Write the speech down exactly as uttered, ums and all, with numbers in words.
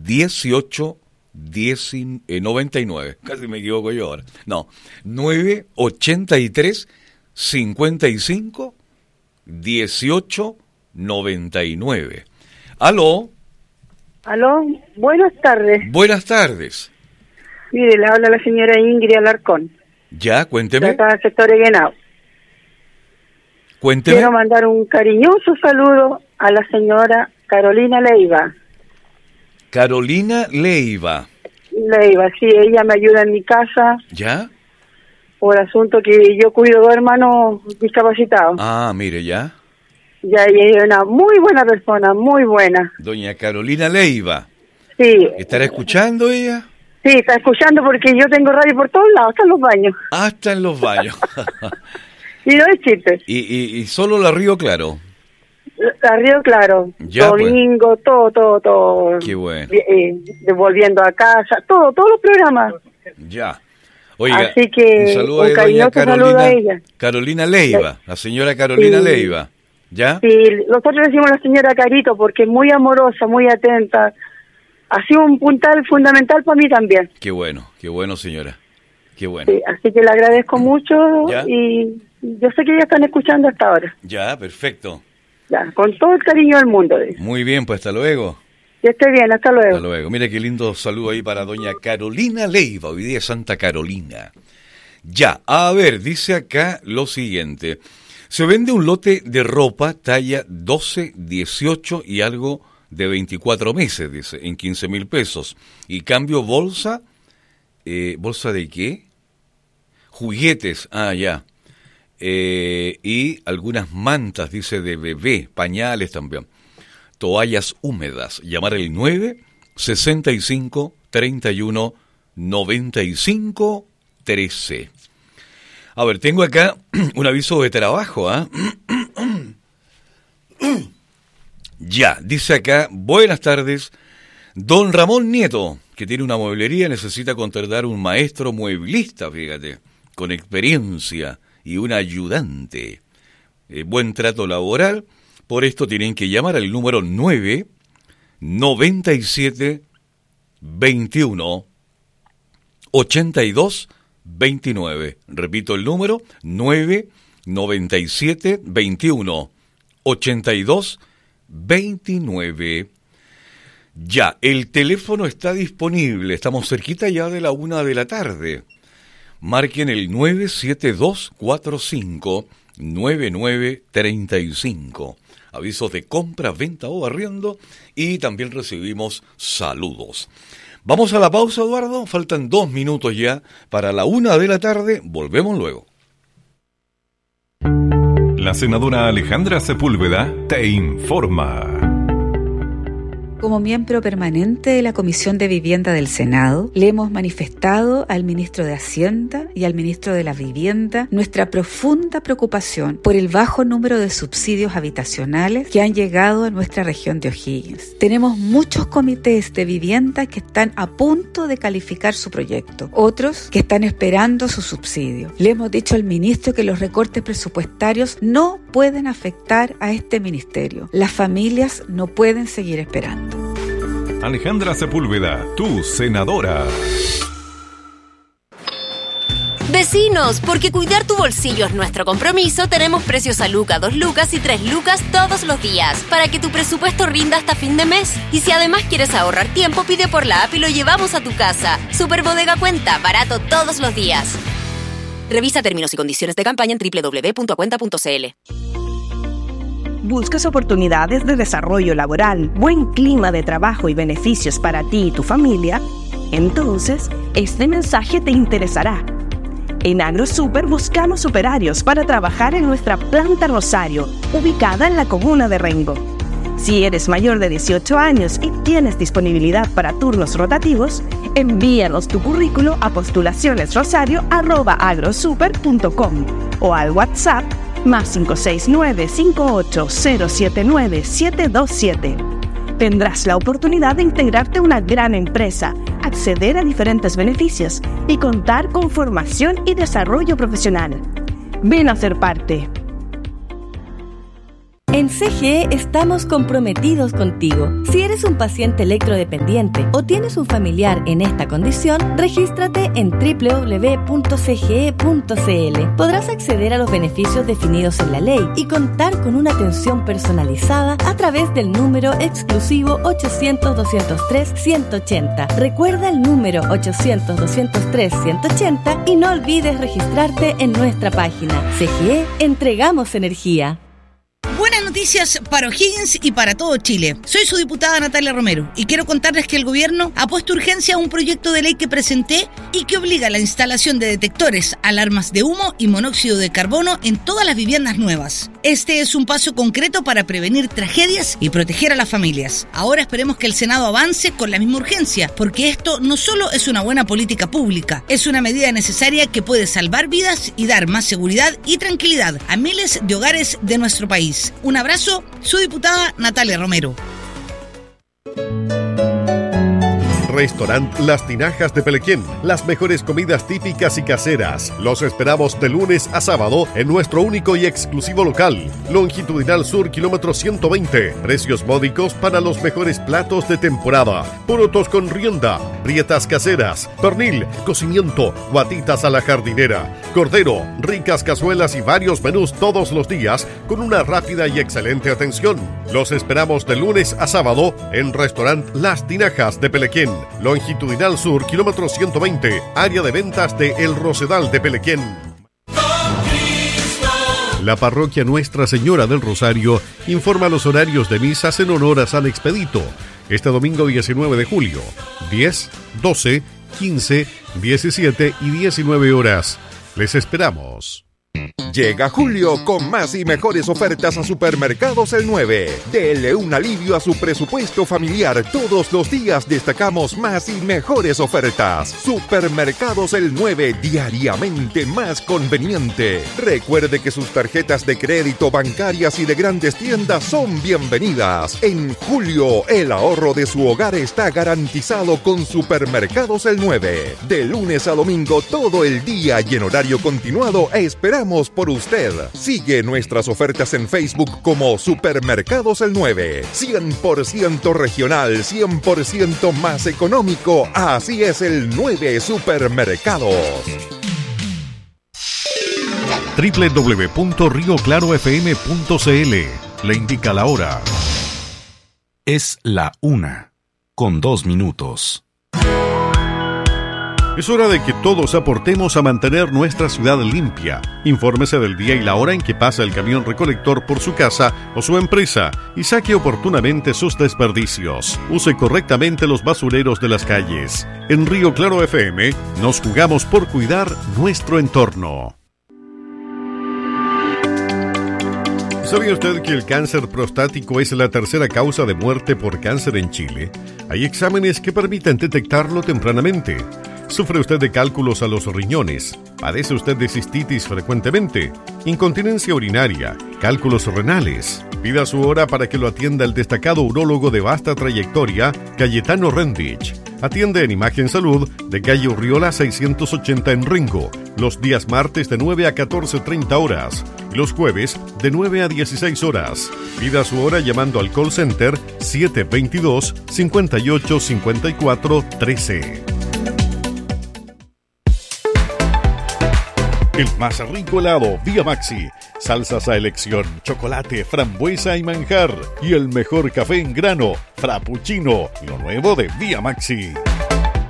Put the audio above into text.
dieciocho noventa y nueve. Casi me equivoco yo ahora. No, nueve ochenta y tres cincuenta y cinco dieciocho noventa y nueve. Aló. Aló, buenas tardes. Buenas tardes. Mire, le habla la señora Ingrid Alarcón. Ya, cuénteme. De acá del sector Eguenao. Cuénteme. Quiero mandar un cariñoso saludo a la señora Carolina Leiva. Carolina Leiva. Leiva, sí, ella me ayuda en mi casa. ¿Ya? Por asunto que yo cuido de dos hermanos discapacitados. Ah, mire, ya. Ya, ella es una muy buena persona, muy buena. Doña Carolina Leiva. Sí. ¿Estará escuchando ella? Sí, está escuchando porque yo tengo radio por todos lados, hasta en los baños. Hasta en los baños. Y no es chiste. Y, y, y solo la Río Claro. La Río Claro. Ya, Domingo, pues. todo, todo, todo. Qué bueno. Eh, devolviendo a casa, todo, todos los programas. Ya. Oiga, así que un saludo un a doña cariñoso Carolina, saludo a ella. Carolina Leiva, la señora Carolina Sí. Leiva. ¿Ya? Sí, nosotros le decimos a la señora Carito porque es muy amorosa, muy atenta. Ha sido un puntal fundamental para mí también. Qué bueno, qué bueno, señora. Qué bueno. Sí, así que le agradezco mucho. ¿Ya? Y yo sé que ya están escuchando hasta ahora. Ya, perfecto. Ya, con todo el cariño del mundo. Muy bien, pues hasta luego. Que esté bien, hasta luego. Hasta luego. Mire qué lindo saludo ahí para doña Carolina Leiva, hoy día es Santa Carolina. Ya, a ver, dice acá lo siguiente. Se vende un lote de ropa talla doce, dieciocho y algo de veinticuatro meses, dice, en quince mil pesos. Y cambio bolsa, eh, ¿bolsa de qué? Juguetes, ah, ya. Eh, y algunas mantas, dice, de bebé, pañales también. Toallas húmedas. Llamar el nueve sesenta y cinco treinta y uno noventa y cinco trece. A ver, tengo acá un aviso de trabajo, ¿ah? ¿eh? Ya, dice acá, buenas tardes, don Ramón Nieto, que tiene una mueblería, necesita contratar un maestro mueblista, fíjate, con experiencia y un ayudante. Eh, buen trato laboral, por esto tienen que llamar al número nueve noventa y siete veintiuno ochenta y dos veintinueve. Repito el número, nueve noventa y siete veintiuno ochenta y dos veintinueve. Ya, el teléfono está disponible, estamos cerquita ya de la una de la tarde. Marquen el nueve siete dos cuatro cinco nueve nueve tres cinco. Avisos de compra, venta o arriendo y también recibimos saludos. Vamos a la pausa, Eduardo. Faltan dos minutos ya para la una de la tarde. Volvemos luego. La senadora Alejandra Sepúlveda te informa. Como miembro permanente de la Comisión de Vivienda del Senado, le hemos manifestado al ministro de Hacienda y al ministro de la Vivienda nuestra profunda preocupación por el bajo número de subsidios habitacionales que han llegado a nuestra región de O'Higgins. Tenemos muchos comités de vivienda que están a punto de calificar su proyecto, otros que están esperando su subsidio. Le hemos dicho al ministro que los recortes presupuestarios no pueden afectar a este ministerio. Las familias no pueden seguir esperando. Alejandra Sepúlveda, tu senadora. Vecinos, porque cuidar tu bolsillo es nuestro compromiso, tenemos precios a Luca, dos lucas y tres lucas todos los días, para que tu presupuesto rinda hasta fin de mes. Y si además quieres ahorrar tiempo, pide por la app y lo llevamos a tu casa. Super Bodega Cuenta, barato todos los días. Revisa términos y condiciones de campaña en doble u doble u doble u punto acuenta punto c l. ¿Buscas oportunidades de desarrollo laboral, buen clima de trabajo y beneficios para ti y tu familia? Entonces, este mensaje te interesará. En AgroSuper buscamos superarios para trabajar en nuestra planta Rosario, ubicada en la comuna de Rengo. Si eres mayor de dieciocho años y tienes disponibilidad para turnos rotativos, envíanos tu currículo a postulacionesrosario arroba agrosuper punto com o al WhatsApp más cinco seis nueve cinco ocho cero siete nueve siete dos siete. Tendrás la oportunidad de integrarte a una gran empresa, acceder a diferentes beneficios y contar con formación y desarrollo profesional. Ven a ser parte. En C G E estamos comprometidos contigo. Si eres un paciente electrodependiente o tienes un familiar en esta condición, regístrate en doble u doble u doble u punto c g e punto c l. Podrás acceder a los beneficios definidos en la ley y contar con una atención personalizada a través del número exclusivo ochocientos, doscientos tres, ciento ochenta. Recuerda el número ochocientos, doscientos tres, ciento ochenta y no olvides registrarte en nuestra página. C G E, entregamos energía. Buenas noticias para O'Higgins y para todo Chile. Soy su diputada Natalia Romero y quiero contarles que el gobierno ha puesto urgencia a un proyecto de ley que presenté y que obliga a la instalación de detectores, alarmas de humo y monóxido de carbono en todas las viviendas nuevas. Este es un paso concreto para prevenir tragedias y proteger a las familias. Ahora esperemos que el Senado avance con la misma urgencia, porque esto no solo es una buena política pública, es una medida necesaria que puede salvar vidas y dar más seguridad y tranquilidad a miles de hogares de nuestro país. Un abrazo, su diputada Natalia Romero. Restaurant Las Tinajas de Pelequén. Las mejores comidas típicas y caseras. Los esperamos de lunes a sábado en nuestro único y exclusivo local. Longitudinal Sur, kilómetro ciento veinte. Precios módicos para los mejores platos de temporada. Porotos con rienda, prietas caseras, pernil, cocimiento, guatitas a la jardinera, cordero, ricas cazuelas y varios menús todos los días con una rápida y excelente atención. Los esperamos de lunes a sábado en Restaurant Las Tinajas de Pelequén. Longitudinal Sur, kilómetro ciento veinte, área de ventas de El Rosedal de Pelequén. La parroquia Nuestra Señora del Rosario informa los horarios de misas en honor a San Expedito. Este domingo diecinueve de julio, diez, doce, quince, diecisiete y diecinueve horas. Les esperamos. Llega julio con más y mejores ofertas a Supermercados El nueve. Dele un alivio a su presupuesto familiar. Todos los días destacamos más y mejores ofertas. Supermercados El nueve, diariamente más conveniente. Recuerde que sus tarjetas de crédito, bancarias y de grandes tiendas son bienvenidas. En julio, el ahorro de su hogar está garantizado con Supermercados El nueve. De lunes a domingo, todo el día y en horario continuado, esperamos por usted. Sigue nuestras ofertas en Facebook como Supermercados El nueve. cien por ciento regional, cien por ciento más económico. Así es el nueve Supermercados. doble u doble u doble u punto río claro f m punto c l le indica la hora. Es la una, con dos minutos. Es hora de que todos aportemos a mantener nuestra ciudad limpia. Infórmese del día y la hora en que pasa el camión recolector por su casa o su empresa y saque oportunamente sus desperdicios. Use correctamente los basureros de las calles. En Río Claro F M nos jugamos por cuidar nuestro entorno. ¿Sabía usted que el cáncer prostático es la tercera causa de muerte por cáncer en Chile? Hay exámenes que permiten detectarlo tempranamente. ¿Sufre usted de cálculos a los riñones? ¿Padece usted de cistitis frecuentemente? ¿Incontinencia urinaria? ¿Cálculos renales? Pida su hora para que lo atienda el destacado urólogo de vasta trayectoria, Cayetano Rendich. Atiende en Imagen Salud de calle Urriola seiscientos ochenta en Rengo, los días martes de nueve a catorce treinta horas y los jueves de nueve a dieciséis horas. Pida su hora llamando al call center siete veintidós, cincuenta y ocho, cincuenta y cuatro, trece. El más rico helado Vía Maxi, salsas a elección, chocolate, frambuesa y manjar, y el mejor café en grano, frappuccino, lo nuevo de Vía Maxi.